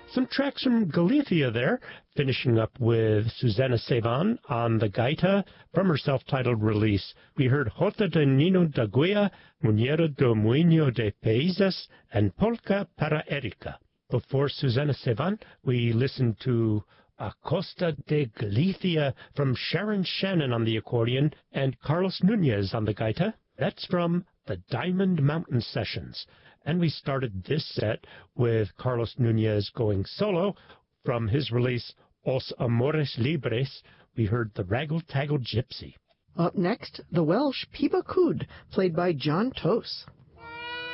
Some tracks from Galicia there, finishing up with Susana Sevan on the gaita from her self-titled release. We heard Jota de Nino da Guia, Muñeiro do Moinho de Países, and Polka para Erika. Before Susana Sevan, we listened to A Costa de Galicia from Sharon Shannon on the accordion and Carlos Nunez on the gaita. That's from the Diamond Mountain Sessions. And we started this set with Carlos Nunez going solo. From his release, Os Amores Libres, we heard the Raggle Taggle Gypsy. Up next, the Welsh Piba Cwd, played by John Tos.